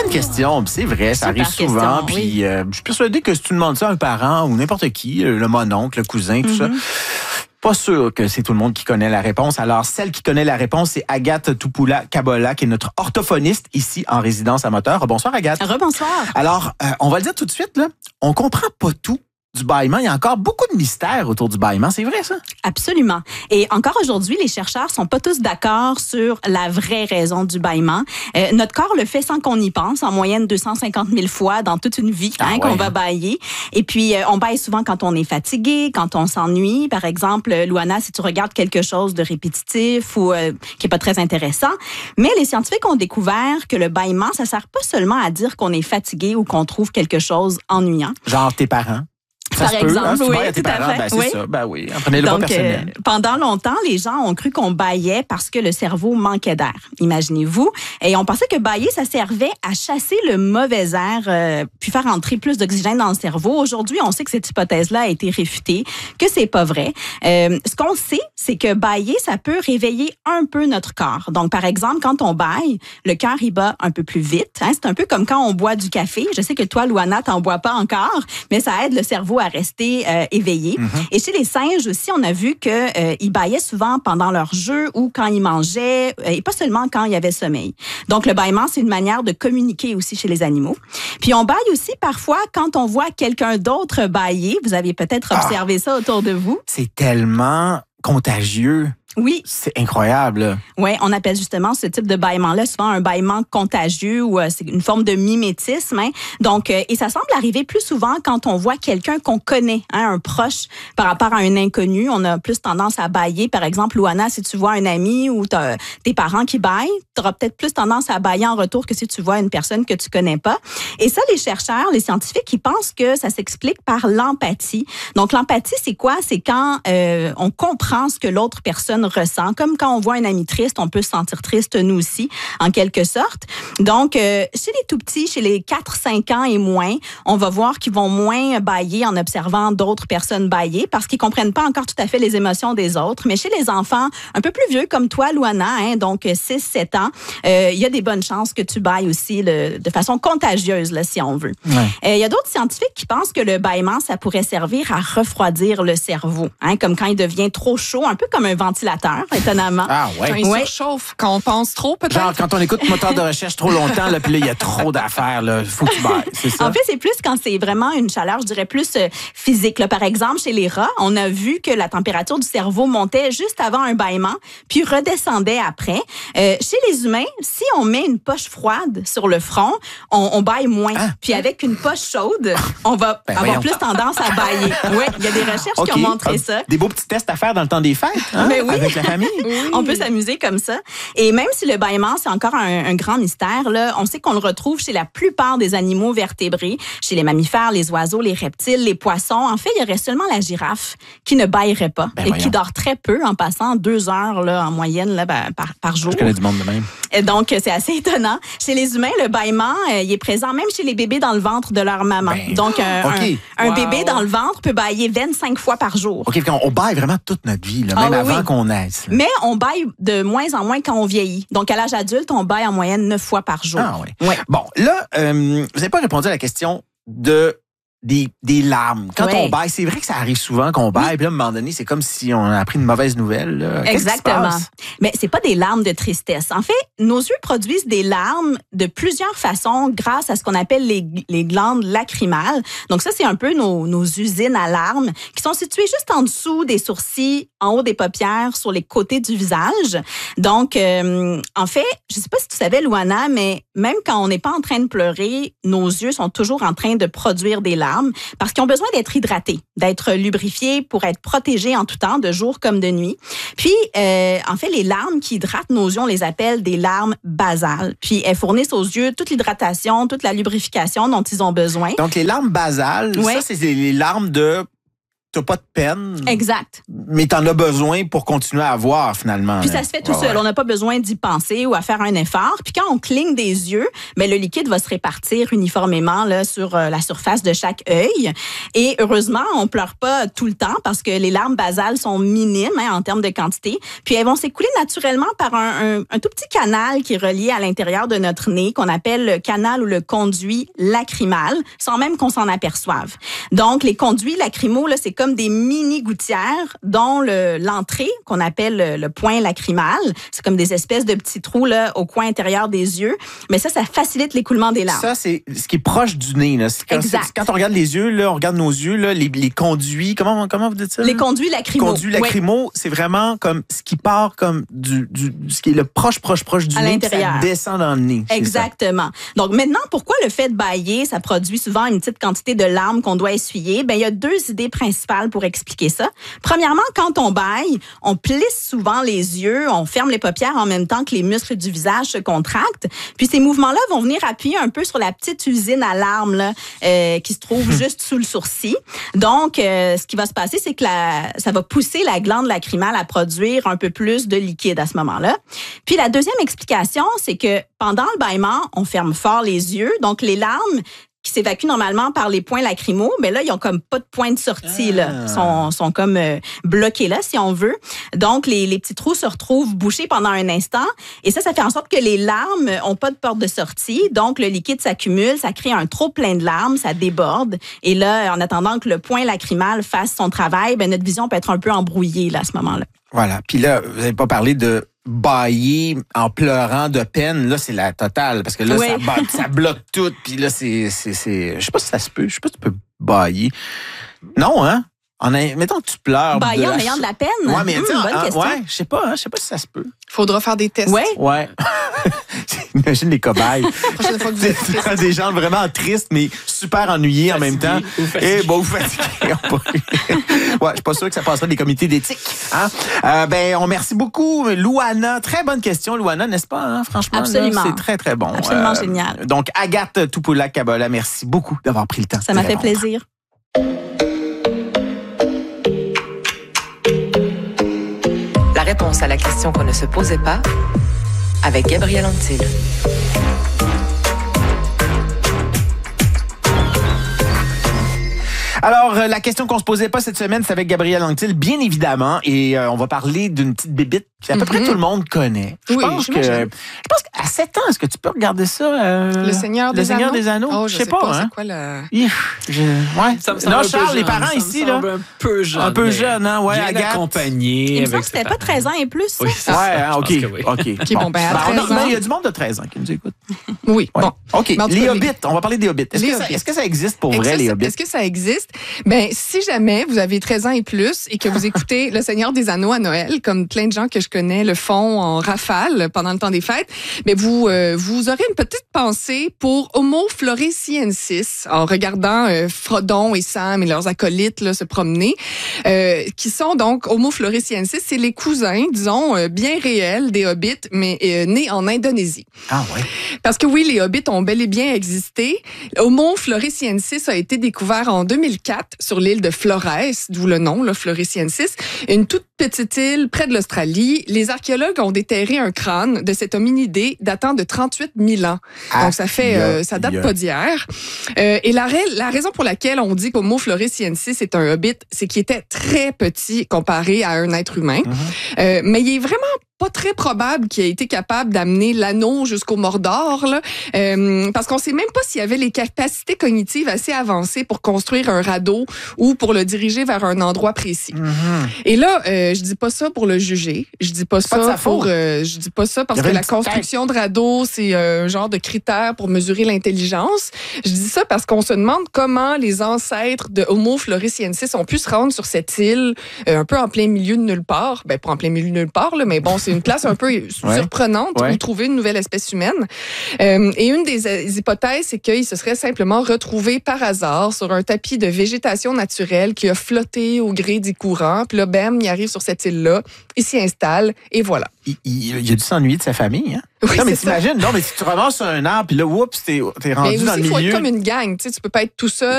bonne question. C'est vrai, ça arrive souvent. Puis je suis persuadé que si tu demandes ça à un parent ou n'importe qui, le mononcle, le cousin, tout ça, pas sûr que c'est tout le monde qui connaît la réponse. Alors, celle qui connaît la réponse, c'est Agathe Toupoula-Kabola, qui est notre orthophoniste ici en résidence à Moteur. Bonsoir, Agathe. Rebonsoir. Alors, on va le dire tout de suite, là, on comprend pas tout du bâillement. Il y a encore beaucoup de mystères autour du bâillement. C'est vrai, ça? Absolument. Et encore aujourd'hui, les chercheurs sont pas tous d'accord sur la vraie raison du bâillement. Notre corps le fait sans qu'on y pense, en moyenne 250 000 fois dans toute une vie qu'on va bâiller. Et puis, on bâille souvent quand on est fatigué, quand on s'ennuie. Par exemple, Louana, si tu regardes quelque chose de répétitif ou qui est pas très intéressant. Mais les scientifiques ont découvert que le bâillement, ça sert pas seulement à dire qu'on est fatigué ou qu'on trouve quelque chose ennuyant. Genre tes parents. Par exemple, oui, tout à fait. Ben, c'est ça. Ben oui, prenez-le pas personnel. Pendant longtemps, les gens ont cru qu'on bâillait parce que le cerveau manquait d'air. Imaginez-vous. Et on pensait que bâiller, ça servait à chasser le mauvais air, puis faire entrer plus d'oxygène dans le cerveau. Aujourd'hui, on sait que cette hypothèse-là a été réfutée, que c'est pas vrai. Ce qu'on sait, c'est que bâiller, ça peut réveiller un peu notre corps. Donc, par exemple, quand on bâille, le cœur, il bat un peu plus vite. C'est un peu comme quand on boit du café. Je sais que toi, Louana, t'en bois pas encore, mais ça aide le cerveau à rester éveillé. Et chez les singes aussi, on a vu qu'ils bâillaient souvent pendant leur jeu ou quand ils mangeaient, et pas seulement quand il y avait sommeil. Donc, le bâillement, c'est une manière de communiquer aussi chez les animaux. Puis, on bâille aussi parfois quand on voit quelqu'un d'autre bâiller. Vous avez peut-être observé ça autour de vous. C'est tellement contagieux. Oui. C'est incroyable. Oui, on appelle justement ce type de bâillement-là souvent un bâillement contagieux ou c'est une forme de mimétisme. Donc, et ça semble arriver plus souvent quand on voit quelqu'un qu'on connaît, un proche par rapport à un inconnu. On a plus tendance à bâiller. Par exemple, Louana, si tu vois un ami ou tes parents qui bâillent, tu auras peut-être plus tendance à bâiller en retour que si tu vois une personne que tu connais pas. Et ça, les chercheurs, les scientifiques, ils pensent que ça s'explique par l'empathie. Donc, l'empathie, c'est quoi? C'est quand on comprend ce que l'autre personne ressent. Comme quand on voit un ami triste, on peut se sentir triste nous aussi, en quelque sorte. Donc, chez les tout-petits, chez les 4-5 ans et moins, on va voir qu'ils vont moins bâiller en observant d'autres personnes bâiller parce qu'ils comprennent pas encore tout à fait les émotions des autres. Mais chez les enfants un peu plus vieux, comme toi, Louana, donc 6-7 ans, il y a des bonnes chances que tu bâilles aussi de façon contagieuse, là, si on veut. Il y a d'autres scientifiques qui pensent que le bâillement, ça pourrait servir à refroidir le cerveau, comme quand il devient trop chaud, un peu comme un ventilateur, étonnamment. Ah ouais. Quand il surchauffe, quand on pense trop, peut-être. Genre, quand on écoute moteur de recherche trop longtemps, là, puis là, il y a trop d'affaires, là. Faut que tu bailles, c'est ça? En fait, c'est plus quand c'est vraiment une chaleur, je dirais plus physique. Là. Par exemple, chez les rats, on a vu que la température du cerveau montait juste avant un bâillement, puis redescendait après. Chez les humains, si on met une poche froide sur le front, on bâille moins. Puis avec une poche chaude, on va avoir plus tendance à bâiller. Oui, il y a des recherches qui ont montré ça. Des beaux petits tests à faire dans le temps des fêtes, Mais oui. Avec la famille. Oui. On peut s'amuser comme ça. Et même si le bâillement, c'est encore un grand mystère, là, on sait qu'on le retrouve chez la plupart des animaux vertébrés, chez les mammifères, les oiseaux, les reptiles, les poissons. En fait, il y aurait seulement la girafe qui ne bâillerait pas et qui dort très peu, en passant 2 heures là, en moyenne là, par jour. Je connais du monde de même. Et donc, c'est assez étonnant. Chez les humains, le bâillement, il est présent même chez les bébés dans le ventre de leur maman. Donc, un bébé dans le ventre peut bâiller 25 fois par jour. OK, on bâille vraiment toute notre vie, là, même avant qu'on naisse. Mais on bâille de moins en moins quand on vieillit. Donc, à l'âge adulte, on bâille en moyenne 9 fois par jour. Ah oui. Ouais. Bon, là, vous n'avez pas répondu à la question des larmes. Quand on bâille, c'est vrai que ça arrive souvent qu'on bâille, puis là, à un moment donné, c'est comme si on a appris une mauvaise nouvelle. Là. Exactement. Mais c'est pas des larmes de tristesse. En fait, nos yeux produisent des larmes de plusieurs façons grâce à ce qu'on appelle les glandes lacrymales. Donc ça, c'est un peu nos usines à larmes qui sont situées juste en dessous des sourcils, en haut des paupières, sur les côtés du visage. Donc, en fait, je sais pas si tu savais, Louana, mais même quand on n'est pas en train de pleurer, nos yeux sont toujours en train de produire des larmes parce qu'ils ont besoin d'être hydratés, d'être lubrifiés pour être protégés en tout temps, de jour comme de nuit. Puis, en fait, les larmes qui hydratent nos yeux, on les appelle des larmes basales. Puis, elles fournissent aux yeux toute l'hydratation, toute la lubrification dont ils ont besoin. Donc, les larmes basales, ça, c'est les larmes de t'as pas de peine. Exact. Mais t'en as besoin pour continuer à voir, finalement. Puis ça se fait tout seul. On n'a pas besoin d'y penser ou à faire un effort. Puis quand on cligne des yeux, le liquide va se répartir uniformément là, sur la surface de chaque œil. Et heureusement, on pleure pas tout le temps parce que les larmes basales sont minimes en termes de quantité. Puis elles vont s'écouler naturellement par un tout petit canal qui est relié à l'intérieur de notre nez, qu'on appelle le canal ou le conduit lacrymal, sans même qu'on s'en aperçoive. Donc, les conduits lacrymaux, là, c'est comme des mini-gouttières dont l'entrée, qu'on appelle le point lacrymal, c'est comme des espèces de petits trous là, au coin intérieur des yeux. Mais ça facilite l'écoulement des larmes. Ça, c'est ce qui est proche du nez. Là. Quand on regarde les yeux, là, on regarde nos yeux, là, les conduits, comment vous dites ça? Les conduits lacrymaux. Les conduits lacrymaux, c'est vraiment comme ce qui part comme ce qui est le proche du à nez, l'intérieur. Ça descend dans le nez. Exactement. Donc maintenant, pourquoi le fait de bâiller, ça produit souvent une petite quantité de larmes qu'on doit essuyer? Il y a 2 idées principales pour expliquer ça. Premièrement, quand on bâille, on plisse souvent les yeux, on ferme les paupières en même temps que les muscles du visage se contractent. Puis ces mouvements-là vont venir appuyer un peu sur la petite usine à larmes là, qui se trouve juste sous le sourcil. Donc, ce qui va se passer, c'est que ça va pousser la glande lacrymale à produire un peu plus de liquide à ce moment-là. Puis la deuxième explication, c'est que pendant le bâillement, on ferme fort les yeux. Donc, les larmes qui s'évacuent normalement par les points lacrymaux, mais là, ils ont comme pas de point de sortie, là. Ils sont comme bloqués là, si on veut. Donc, les petits trous se retrouvent bouchés pendant un instant. Et ça fait en sorte que les larmes ont pas de porte de sortie. Donc, le liquide s'accumule, ça crée un trop plein de larmes, ça déborde. Et là, en attendant que le point lacrymal fasse son travail, notre vision peut être un peu embrouillée, là, à ce moment-là. Voilà. Puis là, vous n'avez pas parlé de bâiller en pleurant de peine. Là, c'est la totale. Parce que là, ça bloque tout. Puis là, c'est... Je sais pas si ça se peut. Je sais pas si tu peux bâiller. Non, hein? Mettons que tu pleures. Bailler en ayant de la peine? Ouais, mais bonne question. Ouais, je sais pas si ça se peut. Faudra faire des tests. Ouais. Imagine les cobayes. Prochaine fois que vous êtes des gens vraiment tristes, mais super ennuyés en même temps. Et vous fatigués. Ouais, je suis pas sûr que ça passerait des comités d'éthique. Hein? On remercie beaucoup Louana. Très bonne question, Louana, n'est-ce pas? Hein? Franchement, absolument. Là, c'est très, très bon. Absolument génial. Donc, Agathe Toupoula-Kabola, merci beaucoup d'avoir pris le temps. Ça m'a fait plaisir. La réponse à la question qu'on ne se posait pas avec Gabrielle Antil. Alors, la question qu'on se posait pas cette semaine, c'est avec Gabrielle Anctil, bien évidemment, et on va parler d'une petite bébite qu'à peu près tout le monde connaît. Je pense qu'à 7 ans, est-ce que tu peux regarder ça? Le Seigneur des Anneaux? Oh, je sais pas, hein? C'est quoi le... Non, Charles, les parents ici, là. Un peu jeune. Un peu jeune, hein? Ouais, bien Agathe. accompagné. Il me semble que c'était pas 13 ans et plus, ça? Oui, c'est Ouais, ça. OK. OK, bon, à 13 ans. Il y a du monde de 13 ans qui nous écoute. Oui, Ouais. bon. OK, Mais en tout les cas, hobbits. On va parler des hobbits. Est-ce que ça existe pour vrai, les hobbits? Est-ce que ça existe? Si jamais vous avez 13 ans et plus et que vous écoutez Le Seigneur des Anneaux à Noël, comme plein de gens que je connais le font en rafale pendant le temps des fêtes, vous aurez une petite pensée pour Homo floresiensis en regardant Frodon et Sam et leurs acolytes là, se promener, qui sont donc Homo floresiensis, c'est les cousins, disons, bien réels des hobbits, mais nés en Indonésie. Ah ouais. Parce que oui, les hobbits ont bel et bien existé. Homo floresiensis a été découvert en 2004 sur l'île de Flores, d'où le nom, là, Floresiensis, une toute petite île près de l'Australie. Les archéologues ont déterré un crâne de cet hominidé datant de 38 000 ans. Donc ça date pas d'hier. Et la raison pour laquelle on dit qu'Homo floresiensis est un hobbit, c'est qu'il était très petit comparé à un être humain. Mais il est vraiment pas très probable qu'il ait été capable d'amener l'anneau jusqu'au Mordor, là, parce qu'on sait même pas s'il avait les capacités cognitives assez avancées pour construire un radeau ou pour le diriger vers un endroit précis. Et là, je dis pas ça pour le juger. Je dis pas ça pour. Je dis pas ça parce que la construction de radeau, c'est un genre de critère pour mesurer l'intelligence. Je dis ça parce qu'on se demande comment les ancêtres de Homo floresiensis ont pu se rendre sur cette île un peu en plein milieu de nulle part. Pas en plein milieu de nulle part, là, mais bon, c'est une place un peu surprenante où trouver une nouvelle espèce humaine. Et une des hypothèses, c'est qu'ils se seraient simplement retrouvés par hasard sur un tapis de végétation naturelle qui a flotté au gré des courants. Puis là, bam, il arrive sur cette île-là, il s'y installe et voilà. Il a dû s'ennuyer de sa famille, hein? Oui, non, mais t'imagines, si tu ramasses un arbre, puis là, oups, t'es rendu dans le milieu. Il faut être comme une gang, tu peux pas être tout seul.